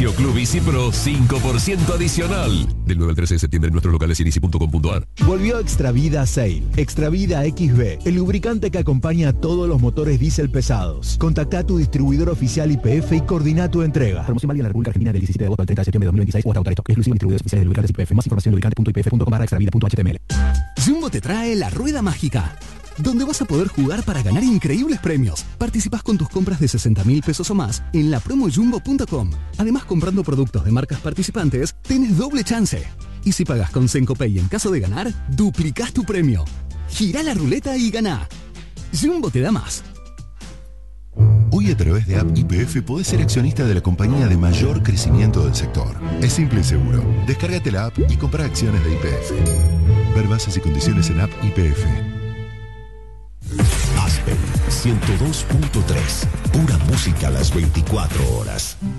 Socio Club Easy Pro, 5% adicional. Del 9 al 13 de septiembre en nuestros locales en easy.com.ar. Volvió Extravida Sail. Extravida XB, el lubricante que acompaña a todos los motores diésel pesados. Contacta a tu distribuidor oficial YPF y coordina tu entrega. Promoción válida en la República Argentina del 17 de agosto al 30 de septiembre de 2026 o hasta agotar stock. Exclusivo en distribuidores oficiales de lubricantes YPF. Más información en lubricante.ypf.com/extravida.html. Jumbo te trae la Rueda Mágica, donde vas a poder jugar para ganar increíbles premios. Participás con tus compras de 60.000 pesos o más en la promojumbo.com. Además, comprando productos de marcas participantes, tenés doble chance. Y si pagás con Sencopay en caso de ganar, duplicás tu premio. Girá la ruleta y ganá. Jumbo te da más. Hoy a través de App YPF podés ser accionista de la compañía de mayor crecimiento del sector. Es simple y seguro. Descárgate la app y compra acciones de YPF. Ver bases y condiciones en App YPF. Aspen 102.3. Pura música a las 24 horas.